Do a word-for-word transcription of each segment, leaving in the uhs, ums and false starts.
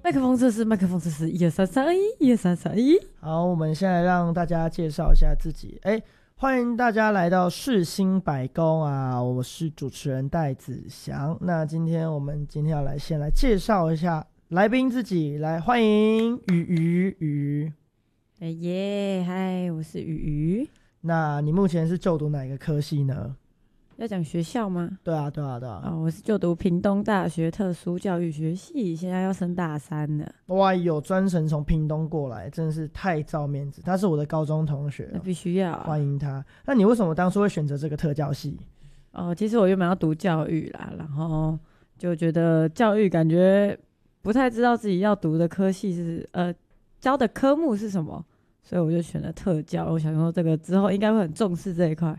麦克风测试，麦克风测试，一二三三一，一二三三一。 好，我们现在让大家介绍一下自己。哎，欢迎大家来到世新百工啊！我是主持人戴子祥。那今天我们今天要来先来介绍一下来宾自己，来欢迎雨雨雨。 哎耶，嗨，我是雨雨。 那你目前是就读哪一个科系呢？ 要讲学校吗？ 对啊，对啊，对啊。 哦，我是就读屏东大学特殊教育学系，现在要升大三了。 哇，有专程从屏东过来，真是太照面子。他是我的高中同学， 那必须要、啊、 欢迎他。那你为什么当初会选择这个特教系？ 哦，其实我原本要读教育啦，然后就觉得教育感觉不太知道自己要读的科系是呃教的科目是什么，所以我就选了特教。我想说这个之后应该会很重视这一块。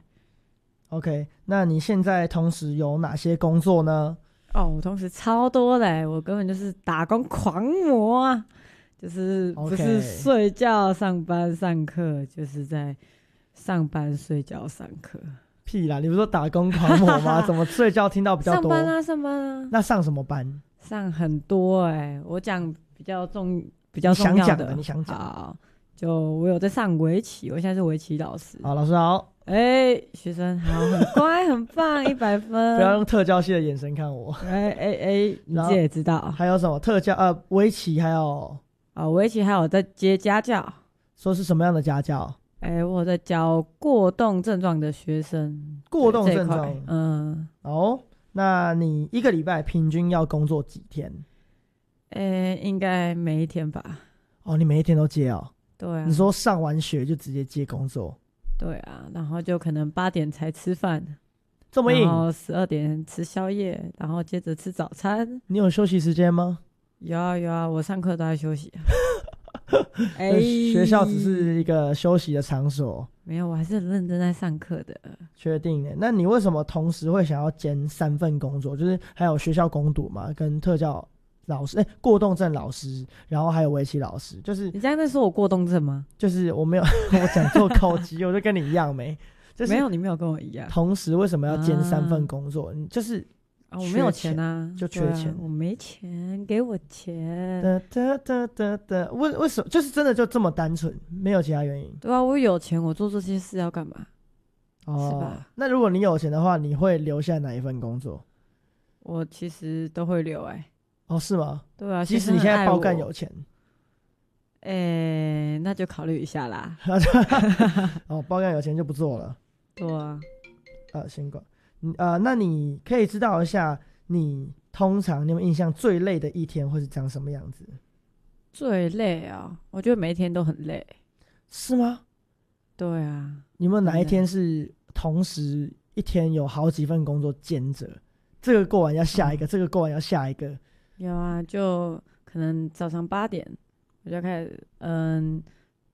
OK， 那你现在同时有哪些工作呢？ 哦，我同时超多的，我根本就是打工狂魔啊！就是不是睡觉、上班、上课，就是在上班、睡觉、上课。 屁啦！你不是说打工狂魔吗？怎么睡觉听到比较多？ 上班啊，上班啊。 那上什么班？ 上很多哎、欸，我讲比较重、比较重要的。 你想讲的，你想讲。 好，就我有在上围棋，我现在是围棋老师。 好，老师好。 哎、欸，学生好，很乖，很棒，一百分。 不要用特教系的眼神看我。 哎哎哎，你自己也知道。 还有什么特教？呃，围棋还有啊，围棋还有在接家教。 说是什么样的家教？ 哎、欸，我在教过动症状的学生。 过动症状， 嗯。 哦，那你一个礼拜平均要工作几天？ 哎、欸，应该每一天吧。 哦，你每一天都接哦？ 对啊。 你说上完学就直接接工作？ 对啊，然后就可能八点才吃饭， 这么硬。 然后十二点吃宵夜，然后接着吃早餐。 你有休息时间吗？ 有啊有啊，我上课都在休息、啊。 哎、欸，学校只是一个休息的场所。 没有，我还是很认真在上课的。 确定的？那你为什么同时会想要兼三份工作？就是还有学校工读嘛，跟特教老师，哎、欸，过动症老师，然后还有围棋老师。就是你这样在说我过动症吗？ 就是我没有，我讲错口级，我就跟你一样没。就是、 没有，你没有跟我一样。 同时为什么要兼三份工作？你、啊、就是啊，我没有钱啊， 就缺钱、啊， 我没钱，给我钱。 哒哒哒哒哒，为为什么？就是真的就这么单纯，没有其他原因。 对啊，我有钱，我做这些事要干嘛？ 哦， 是吧？ 那如果你有钱的话，你会留下哪一份工作？ 我其实都会留、欸，哎。 哦，是吗？ 对啊， 即使你现在爆干有钱， 哎、欸，那就考虑一下啦。 哦，爆干有钱就不做了。 对啊， 呃，先管，呃，那你可以知道一下，你通常你有没有印象最累的一天会是长什么样子？ 最累啊，我觉得每一天都很累。 是吗？ 对啊。 你有没有哪一天是同时一天有好几份工作兼着？这个过完要下一个，嗯、这个过完要下一个。 有啊，就可能早上八点我就开始，嗯，